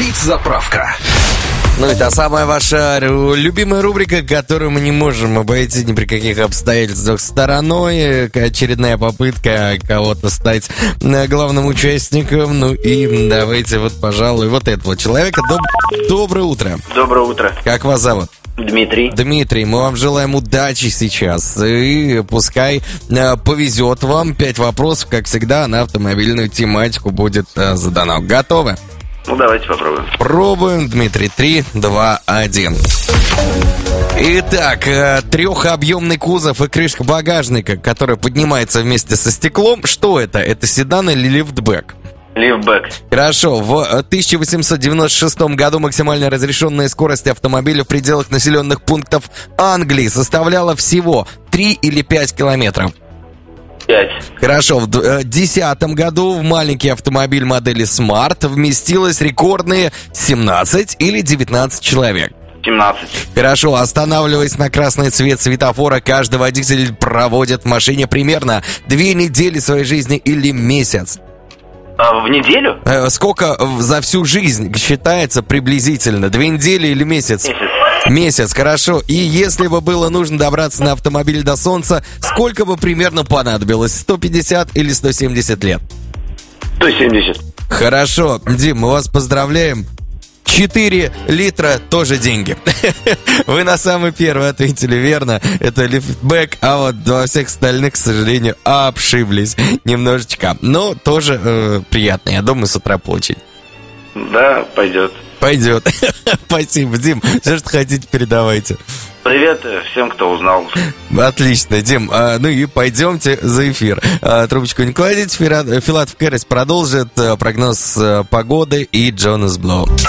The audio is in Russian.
Блиц-заправка. Ну, это самая ваша любимая рубрика, которую мы не можем обойти ни при каких обстоятельствах стороной. Очередная попытка кого-то стать главным участником. Ну и давайте вот, пожалуй, вот этого человека. Доброе утро. Доброе утро. Как вас зовут? Дмитрий. Дмитрий, мы вам желаем удачи сейчас. И пускай повезет вам. 5 вопросов, как всегда, на автомобильную тематику будет задано. Готовы? Ну, давайте попробуем. Пробуем, Дмитрий. 3, 2, 1. Итак, трехобъемный кузов и крышка багажника, которая поднимается вместе со стеклом. Что это? Это седан или лифтбэк? Лифтбэк. Хорошо. В 1896 году максимально разрешенная скорость автомобиля в пределах населенных пунктов Англии составляла всего 3 или 5 километров. 5. Хорошо, в 2010 году в маленький автомобиль модели Smart вместилось рекордные 17 или 19 человек. 17. Хорошо, останавливаясь на красный цвет светофора, каждый водитель проводит в машине примерно 2 недели своей жизни или месяц. В неделю? Сколько за всю жизнь считается приблизительно? 2 недели или месяц? Месяц. Месяц, хорошо. И если бы было нужно добраться на автомобиле до Солнца, сколько бы примерно понадобилось? 150 или 170 лет? 170. Хорошо, Дим, мы вас поздравляем. 4 литра тоже деньги. Вы на самый первый ответили верно. Это лифтбэк, а вот во всех остальных, к сожалению, обшиблись немножечко. Но тоже приятно, я думаю, с утра получить. Да, пойдет. Пойдет. Спасибо, Дим. Все, что хотите, передавайте. Привет всем, кто узнал. Отлично, Дим. Ну и пойдемте за эфир. Трубочку не кладите. Филатов Кэррис продолжит прогноз погоды и Джонас Блоу.